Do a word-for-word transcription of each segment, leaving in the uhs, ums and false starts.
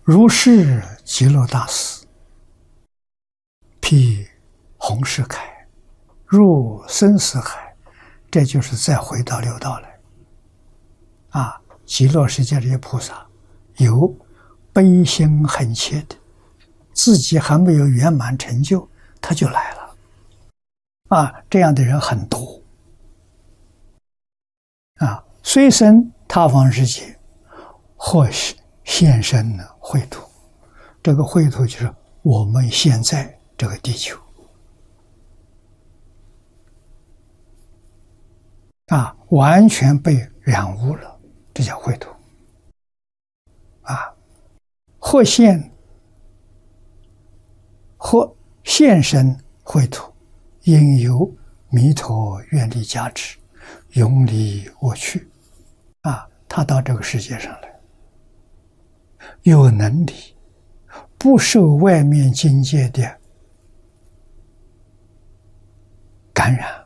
如是极乐大师，辟弘誓铠，入生死海，这就是再回到六道来。啊，极乐世界这些菩萨，有悲心很切的，自己还没有圆满成就，他就来了。啊，这样的人很多。啊，虽生他方世界，或现身秽土。这个秽土就是我们现在这个地球。啊，完全被染污了，这叫秽土。啊，或现或现身秽土，应由弥陀愿力加持，永离我去。啊，他到这个世界上来，有能力，不受外面境界的感染，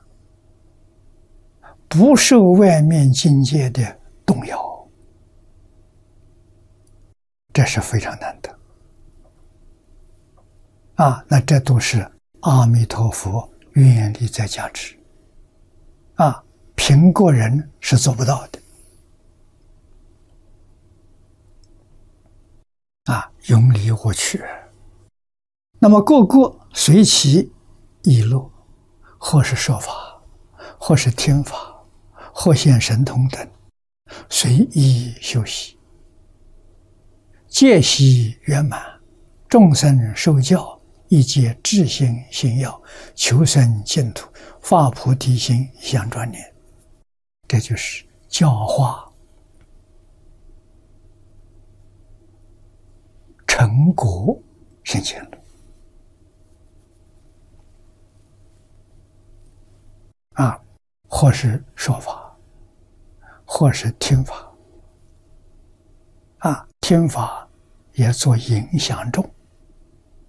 不受外面境界的动摇，这是非常难得。啊，那这都是阿弥陀佛愿力在加持。啊，凭个人是做不到的。啊，永离我去。那么个个随其意乐，或是说法，或是听法，或现神通等，随意修习，戒习圆满，众生受教，一皆至心信要，求生净土，发菩提心，想专念。这就是教化成果现前了。啊，或是说法，或是听法。啊，听法也做影响众。